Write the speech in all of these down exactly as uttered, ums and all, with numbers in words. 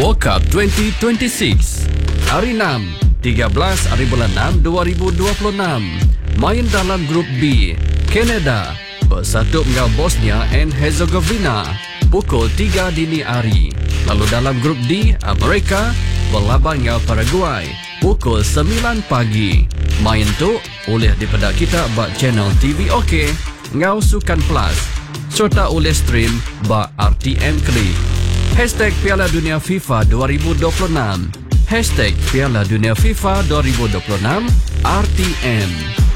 World Cup dua ribu dua puluh enam. Hari enam, tiga belas hari bulan enam dua ribu dua puluh enam. Main dalam grup B, Canada bersatu dengan Bosnia and Herzegovina pukul tiga dini hari. Lalu dalam grup D, Amerika berlaban dengan Paraguay pukul sembilan pagi. Main tu oleh dipedak kita bak channel T V OK ngau Sukan Plus serta oleh stream bak R T M Klik. Hashtag Piala Dunia FIFA dua ribu dua puluh enam. Hashtag Piala Dunia FIFA dua ribu dua puluh enam R T M.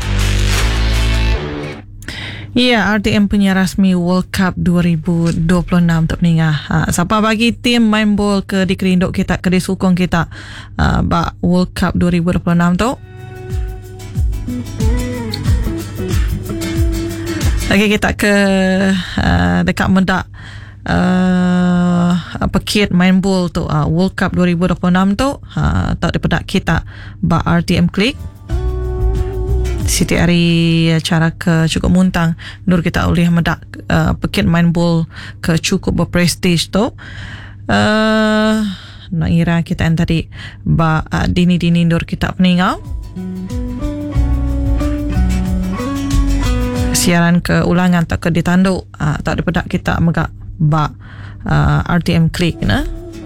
Ya, R T M punya rasmi World Cup dua ribu dua puluh enam untuk peningah. Ha, siapa bagi tim main bol ke di kerinduk kita, ke di sukong kita uh, bak World Cup dua ribu dua puluh enam tu. Lagi kita ke uh, dekat Medak uh, pakit main bol tu uh, World Cup dua ribu dua puluh enam tu uh, tak dipedak kita bak R T M Klik. Siti hari acara ke cukup muntang nur kita boleh medak uh, pakit main bol ke cukup berprestige tu. Uh, nak ira kita yang tadi ba uh, dini-dini nur kita peninggal. Siaran ke ulangan tak ke ditanduk uh, tak dipedak kita megak ba uh, R T M Klik nah.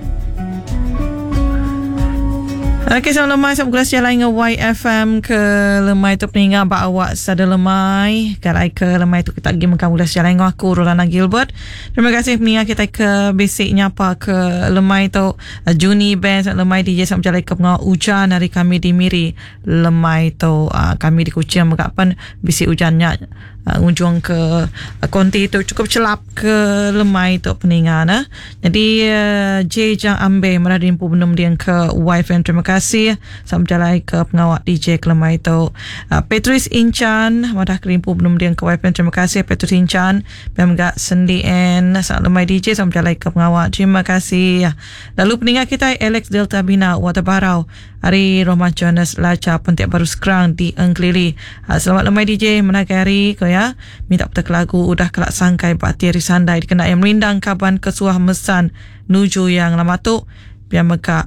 Okey, sama lemai sama kelas jalan dengan Y F M ke lemai tu peninggal bak awak sada lemai kalai ke lemai tu kita pergi makan kelas jalan dengan aku Rolana Gilbert. Terima kasih peninggal kita ke basic nyapa ke lemai tu uh, Juni Band lemai D J sama jalan ke pengawak hujan hari kami di Miri lemai tu uh, kami di Kuching mengkapan bisi hujannya uh, ujung ke uh, konti tu cukup celap ke lemai tu peninggal nah. Jadi uh, J Jang Ambe meradimpu benum dia ke Y F M. Terima kasih sama jalan ke pengawak D J kelemai itu uh, Petrus Incan wadah kerimpu belum dia ke Y F M. Terima kasih Petrus Incan pemgak Sendi N sama lemai D J sama jalan ke pengawak. Terima kasih. Lalu peninggal kita Alex Delta Bina Watabarau hari Roma Jonas Laca Pontiak Baru Sekerang di Engklili. uh, selamat lemai D J menagai hari kau ya minta petak lagu udah kelak sangkai Pak Tiari Sandai dikenal yang merindang kaban kesuah mesan nuju yang lama tu biar meka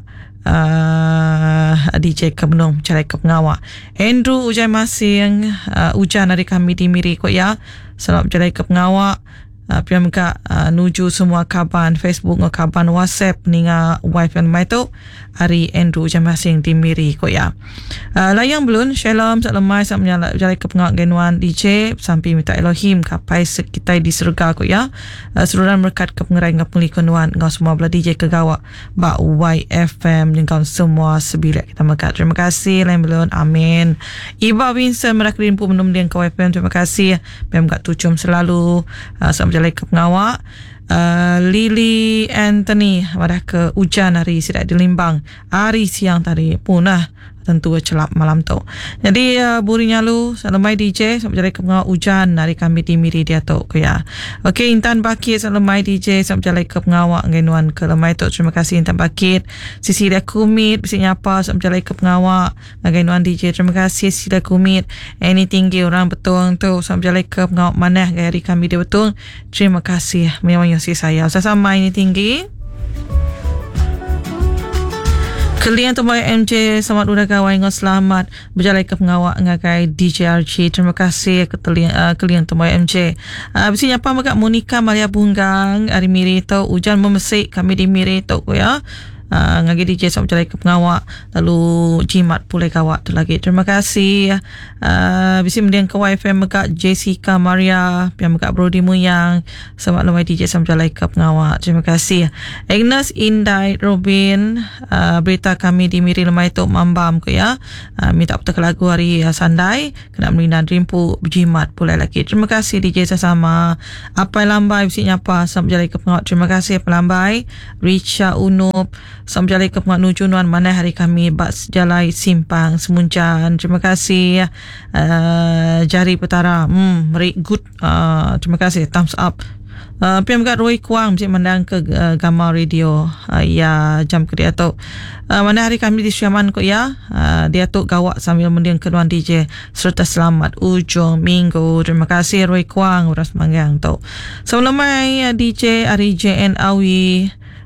Uh, D J Kebenung cara ke pengawak Andrew Ujai Masing uh, hujan hari kami di Miri kok ya selamat jalan ke pengawak uh, pihak mereka uh, nuju semua kaban Facebook atau kaban WhatsApp ninga Y F M itu hari Andrew Ujai Masing di Miri kok ya uh, layang belum Shalom sak lemai sak menyala jalan ke pengawak genuan D J sampai minta Elohim kapai sekitai di surga kok ya uh, seluruh berkat ke pengerai ngap penglikuan ngau semua belah D J ke gawak ba Y F M dengan semua sebilik kita mekat. Terima kasih lain belum amin. Iba Vincent merakrim pun menum dia ke Y F M. Terima kasih pem kat tucum selalu uh, sama jalan ke pengawak. Uh, Lily Anthony wadah ke hujan hari sidak di Limbang hari siang tadi punah tentu celap malam tu. Jadi uh, burinya lu salamai D J sampai jalan ke pengawak hujan hari kami di Miri dia tu ke ya. Okey, Intan Bakit salamai D J sampai jalan ke pengawak ngenuan ke lemai tu. Terima kasih Intan Bakit. Sisi dia kumit bisi nyapa sampai jalan ke pengawak ngenuan D J. Terima kasih Sisi dia kumit. Any tinggi orang betul tu sampai jalan ke pengawak mana hari kami dia betul. Terima kasih memang yang si saya. Sama ini tinggi. Kalian tu M J selamat udah kawan dengan selamat berjalan ke pengawak ngagai D J R G. Terima kasih ke uh, kalian tu M J. Uh, Bisi nyapa mak Monica Maria Bunggang hari Miri tu hujan memesik kami di Miri tu ya. Uh, ngagi D J sama jalan ke pengawak lalu jimat pulai kawak tu lagi. Terima kasih uh, bisi mendiang ke Y F M mekak Jessica Maria yang mekak Brody Muyang selamat lemai D J sama jalan ke pengawak. Terima kasih Agnes Indai Robin uh, berita kami di Miri lemai tu mambam ke ya uh, minta petak lagu hari uh, Sandai kena melina rimpu jimat pulai lagi. Terima kasih D J sesama apa lambai bisi nyapa sama jalan ke pengawak. Terima kasih pelambai Richa Unup sampai jalan ke pengawak nuju nuan mana hari kami bak jalan simpang Semuncan. Terima kasih uh, Jari Petara hmm, very good uh, terima kasih thumbs up. Uh, P M kat Roy Kuang mesti mandang ke uh, Gamma Radio uh, ya jam ke dia tu uh, mana hari kami di Syaman kok ya uh, dia tu gawak sambil mendiang keduan D J serta selamat ujung minggu. Terima kasih Roy Kuang uras manggang tu sebelum mai uh, D J Ari J N Awi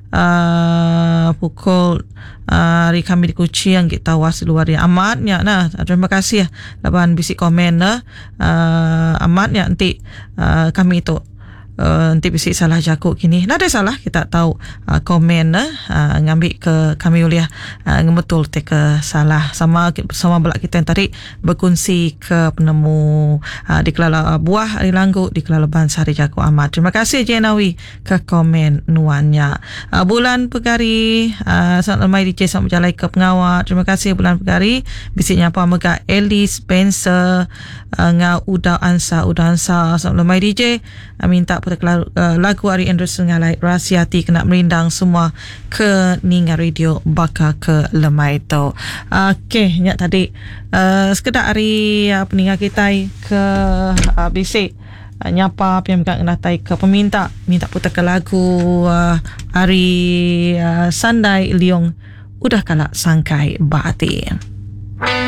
uh, pukul uh, hari kami di Kuching kita tawas luar dia amatnya nah terima kasih laban bisik komen nah uh, amatnya nanti uh, kami itu Uh, nanti bisik salah jakuk kini nah ada salah kita tahu uh, komen uh, ngambil ke kami uliah uh, ngebetul te ke salah sama sama belak kita yang tadi berkongsi ke penemu uh, di kelala buah hari langgu di kelala bansari jakuk amat terima kasih Jenawi ke komen nuannya uh, bulan pegari uh, selamat lemai D J selamat berjalan ke pengawal terima kasih bulan pegari bisiknya apa mega Ellis Spencer uh, ngau udau ansa udau ansa selamat lemai D J uh, minta Uh, lagu Ari Anderson ngalai rahsiati kena merindang semua ke Ninga Radio baka ke lemai tu. Okey, nyak tadi uh, sekedar hari uh, peningat kita ke uh, bisik uh, nyapa yang kena tai ke peminta minta putar ke lagu uh, Ari uh, Sandai Liong udah kalah sangkai batin.